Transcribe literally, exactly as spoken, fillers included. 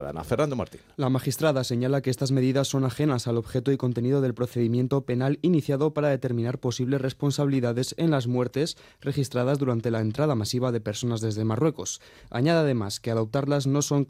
Fernando Martín. La magistrada señala que estas medidas son ajenas al objeto y contenido del procedimiento penal iniciado para determinar posibles responsabilidades en las muertes registradas durante la entrada masiva de personas desde Marruecos. Añade además que adoptarlas no son